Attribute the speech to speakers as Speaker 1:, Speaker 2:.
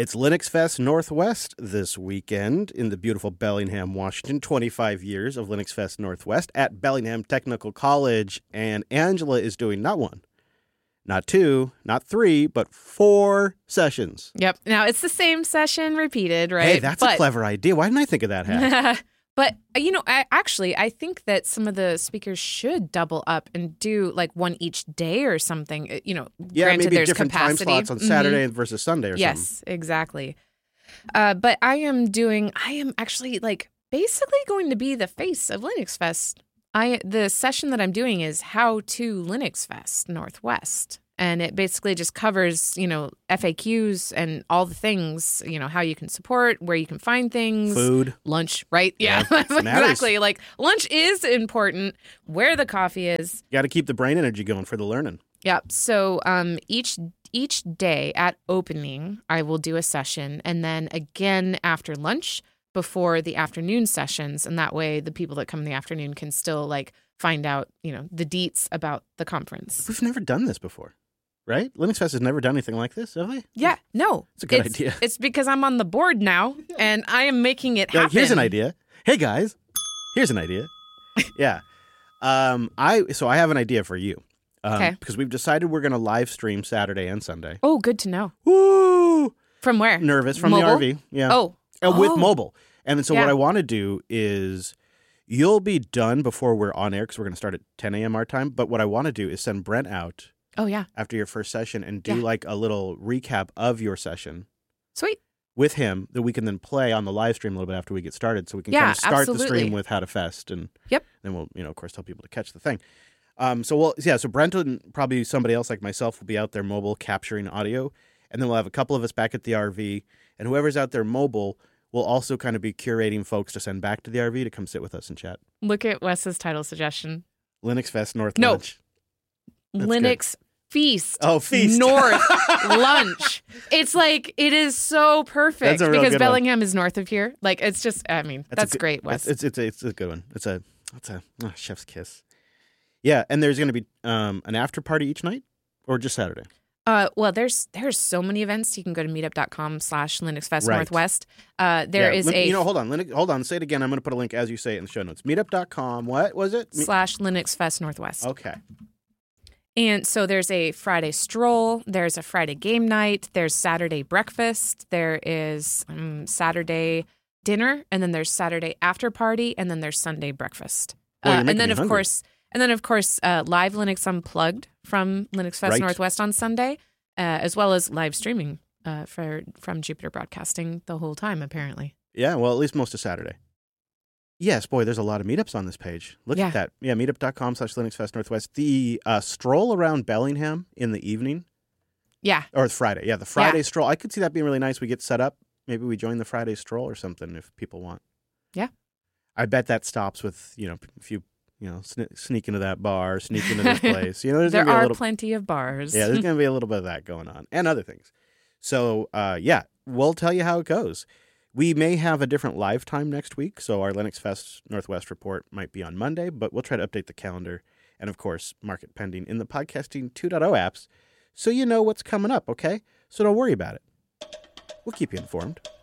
Speaker 1: It's Linux Fest Northwest this weekend in the beautiful Bellingham, Washington. 25 years of Linux Fest Northwest at Bellingham Technical College. And Angela is doing not one, not two, not three, but 4 sessions.
Speaker 2: Yep. Now, it's the same session repeated, right?
Speaker 1: Hey, that's a clever idea. Why didn't I think of that, Hack?
Speaker 2: But, I think that some of the speakers should double up and do like one each day or something.
Speaker 1: Yeah,
Speaker 2: granted,
Speaker 1: maybe
Speaker 2: there's
Speaker 1: different
Speaker 2: capacity.
Speaker 1: time slots on Saturday versus Sunday or something.
Speaker 2: Yes, exactly. But I am actually like basically going to be the face of Linux Fest. The session that I'm doing is How to Linux Fest Northwest. And it basically just covers, FAQs and all the things, how you can support, where you can find things.
Speaker 1: Food.
Speaker 2: Lunch, right? Yeah,
Speaker 1: matters.
Speaker 2: exactly. Like lunch is important, where the coffee is.
Speaker 1: You got to keep the brain energy going for the learning.
Speaker 2: Yep. So each day at opening, I will do a session. And then again after lunch before the afternoon sessions. And that way the people that come in the afternoon can still like find out, the deets about the conference.
Speaker 1: We've never done this before. Right? Linux Fest has never done anything like this, have they?
Speaker 2: Yeah, no.
Speaker 1: It's a good idea.
Speaker 2: It's because I'm on the board now, and I am making it happen.
Speaker 1: Here's an idea. Hey, guys. Here's an idea. Yeah. I have an idea for you.
Speaker 2: Okay.
Speaker 1: Because we've decided we're going to live stream Saturday and Sunday.
Speaker 2: Oh, good to know.
Speaker 1: Woo!
Speaker 2: From where?
Speaker 1: Nervous. From
Speaker 2: mobile?
Speaker 1: the RV. Yeah.
Speaker 2: Oh.
Speaker 1: With mobile. And so
Speaker 2: Yeah.
Speaker 1: what I want to do is you'll be done before we're on air because we're going to start at 10 a.m. our time. But what I want to do is send Brent out.
Speaker 2: Oh, yeah.
Speaker 1: After your first session and do like a little recap of your session.
Speaker 2: Sweet.
Speaker 1: With him that we can then play on the live stream a little bit after we get started. So we can kind of start the stream with How to Fest. And then we'll, of course, tell people to catch the thing. So Brent and probably somebody else like myself will be out there mobile capturing audio. And then we'll have a couple of us back at the RV. And whoever's out there mobile will also kind of be curating folks to send back to the RV to come sit with us and chat.
Speaker 2: Look at Wes's title suggestion.
Speaker 1: Linux Fest North
Speaker 2: No.
Speaker 1: Lunch. That's
Speaker 2: Linux Feast.
Speaker 1: Oh, Feast.
Speaker 2: North Lunch. It's like, it is so perfect
Speaker 1: That's a real
Speaker 2: because
Speaker 1: good
Speaker 2: Bellingham is north of here. Like, it's just, that's great, Wes.
Speaker 1: It's a good one. It's a chef's kiss. Yeah, and there's going to be an after party each night or just Saturday?
Speaker 2: Well, there's so many events. You can go to meetup.com/LinuxFest
Speaker 1: Right.
Speaker 2: Northwest. Hold
Speaker 1: on. Say it again. I'm going to put a link as you say it in the show notes. Meetup.com. What was it?
Speaker 2: /LinuxFest Northwest.
Speaker 1: Okay.
Speaker 2: And so there's a Friday stroll. There's a Friday game night. There's Saturday breakfast. There is Saturday dinner, and then there's Saturday after party, and then there's Sunday breakfast.
Speaker 1: Well, and then
Speaker 2: of course, live Linux Unplugged from Linux Fest Northwest on Sunday, as well as live streaming from Jupiter Broadcasting the whole time, apparently.
Speaker 1: Yeah, well, at least most of Saturday. Yes, boy, there's a lot of meetups on this page. Look at that. Yeah, meetup.com/LinuxFest Northwest. The stroll around Bellingham in the evening.
Speaker 2: Yeah.
Speaker 1: Or Friday. Yeah, the Friday stroll. I could see that being really nice. We get set up. Maybe we join the Friday stroll or something if people want.
Speaker 2: Yeah.
Speaker 1: I bet that stops with, a few, sneak into that bar, sneak into this place. There
Speaker 2: are plenty of bars.
Speaker 1: Yeah, there's going to be a little bit of that going on and other things. So, we'll tell you how it goes. We may have a different live time next week, so our Linux Fest Northwest report might be on Monday, but we'll try to update the calendar and, of course, mark it pending in the Podcasting 2.0 apps so you know what's coming up, okay? So don't worry about it. We'll keep you informed.